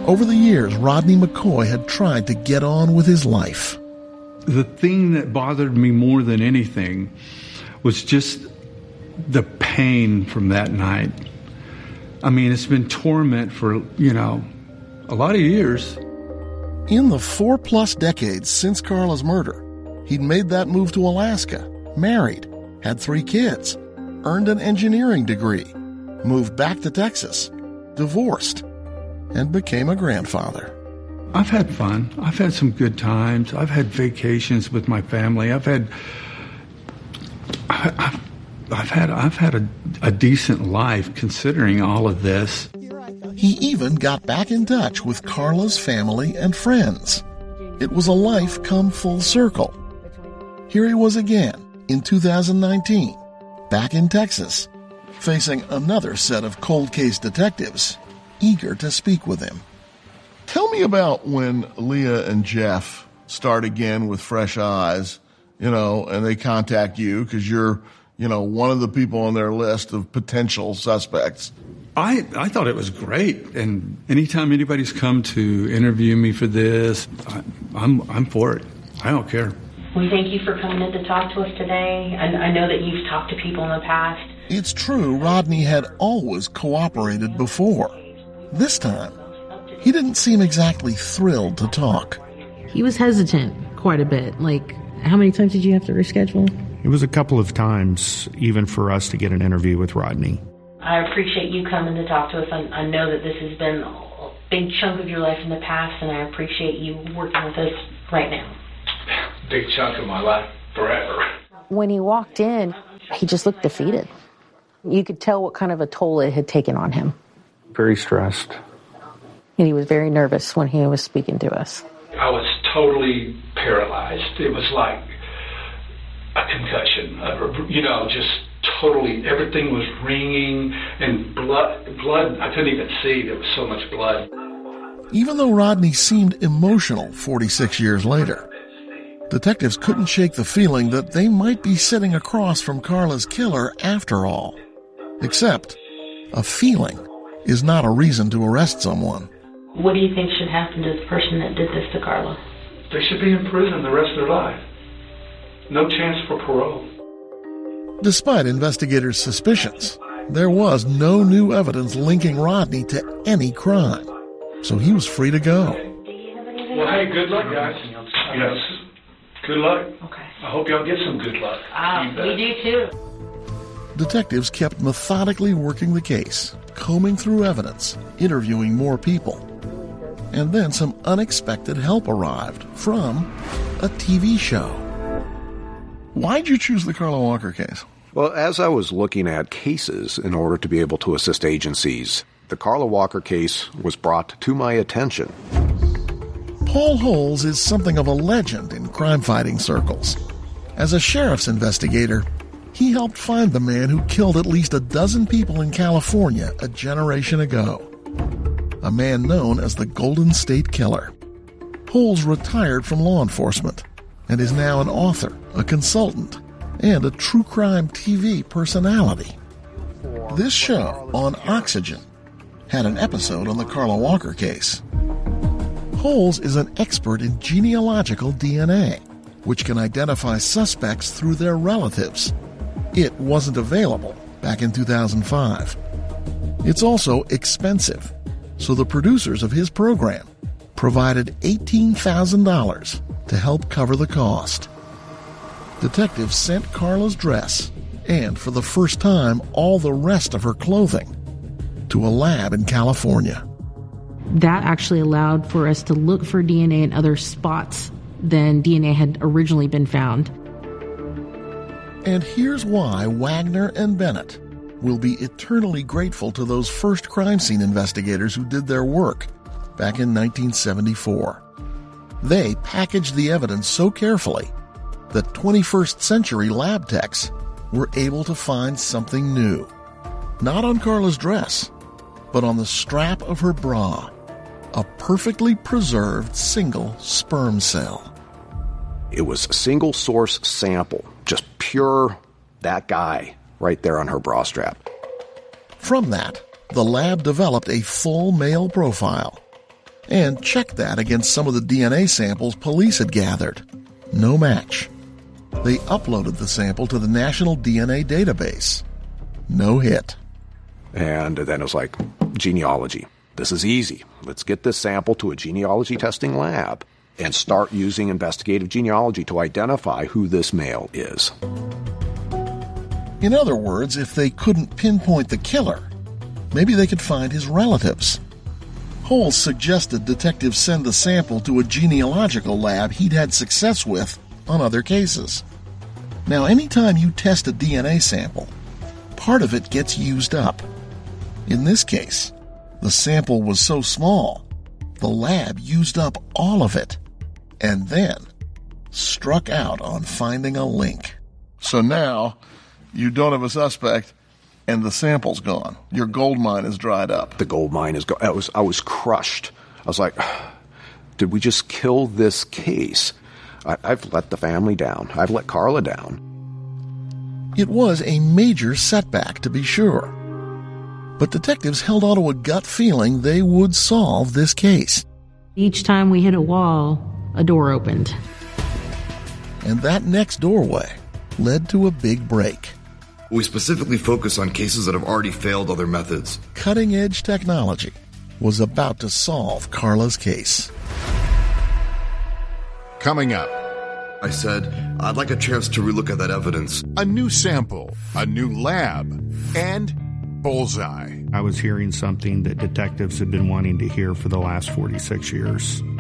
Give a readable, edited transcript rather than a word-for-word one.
Over the years, Rodney McCoy had tried to get on with his life. The thing that bothered me more than anything was just the pain from that night. I mean, it's been torment for, a lot of years. In the 4+ decades since Carla's murder, he'd made that move to Alaska, married, had 3 kids, earned an engineering degree, moved back to Texas, divorced, and became a grandfather. I've had fun. I've had some good times. I've had vacations with my family. I've had a decent life considering all of this. He even got back in touch with Carla's family and friends. It was a life come full circle. Here he was again in 2019, back in Texas, facing another set of cold case detectives eager to speak with him. Tell me about when Leah and Jeff start again with fresh eyes, and they contact you because you're, one of the people on their list of potential suspects. I thought it was great, and anytime anybody's come to interview me for this, I'm for it. I don't care. We thank you for coming in to talk to us today. I know that you've talked to people in the past. It's true, Rodney had always cooperated before. This time, he didn't seem exactly thrilled to talk. He was hesitant quite a bit. How many times did you have to reschedule? It was a couple of times, even for us to get an interview with Rodney. I appreciate you coming to talk to us. I know that this has been a big chunk of your life in the past, and I appreciate you working with us right now. Big chunk of my life forever. When he walked in, he just looked defeated. You could tell what kind of a toll it had taken on him. Very stressed. And he was very nervous when he was speaking to us. I was totally paralyzed. It was like a concussion. Just totally, everything was ringing, and blood, I couldn't even see. There was so much blood. Even though Rodney seemed emotional 46 years later, detectives couldn't shake the feeling that they might be sitting across from Carla's killer after all. Except, a feeling is not a reason to arrest someone. What do you think should happen to the person that did this to Carla? They should be in prison the rest of their life. No chance for parole. Despite investigators' suspicions, there was no new evidence linking Rodney to any crime, so he was free to go. Well, hey, good luck, guys. Yes, good luck. Okay. I hope y'all get some good luck. We do too. Detectives kept methodically working the case, combing through evidence, interviewing more people. And then some unexpected help arrived from a TV show. Why'd you choose the Carla Walker case? Well, as I was looking at cases in order to be able to assist agencies, the Carla Walker case was brought to my attention. Paul Holes is something of a legend in crime-fighting circles. As a sheriff's investigator, he helped find the man who killed at least a dozen people in California a generation ago. A man known as the Golden State Killer. Holes retired from law enforcement and is now an author, a consultant, and a true crime TV personality. This show, on Oxygen, had an episode on the Carla Walker case. Holes is an expert in genealogical DNA, which can identify suspects through their relatives. It wasn't available back in 2005. It's also expensive, so the producers of his program provided $18,000 to help cover the cost. Detectives sent Carla's dress, and for the first time, all the rest of her clothing, to a lab in California. That actually allowed for us to look for DNA in other spots than DNA had originally been found. And here's why Wagner and Bennett will be eternally grateful to those first crime scene investigators who did their work back in 1974. They packaged the evidence so carefully that 21st century lab techs were able to find something new. Not on Carla's dress, but on the strap of her bra, a perfectly preserved single sperm cell. It was a single source sample, just pure that guy right there on her bra strap. From that, the lab developed a full male profile. and checked that against some of the DNA samples police had gathered. No match. They uploaded the sample to the National DNA Database. No hit. And then it was like, genealogy. This is easy. Let's get this sample to a genealogy testing lab and start using investigative genealogy to identify who this male is. In other words, if they couldn't pinpoint the killer, maybe they could find his relatives. Holes suggested detectives send the sample to a genealogical lab he'd had success with on other cases. Now, anytime you test a DNA sample, part of it gets used up. In this case, the sample was so small, the lab used up all of it, and then struck out on finding a link. So now, you don't have a suspect, and the sample's gone. Your gold mine is dried up. The gold mine is gone. I was crushed. I was like, did we just kill this case? I've let the family down. I've let Carla down. It was a major setback, to be sure. But detectives held on to a gut feeling they would solve this case. Each time we hit a wall, a door opened. And that next doorway led to a big break. We specifically focus on cases that have already failed other methods. Cutting-edge technology was about to solve Carla's case. Coming up, I said, I'd like a chance to relook at that evidence. a new sample, a new lab, and bullseye. I was hearing something that detectives had been wanting to hear for the last 46 years.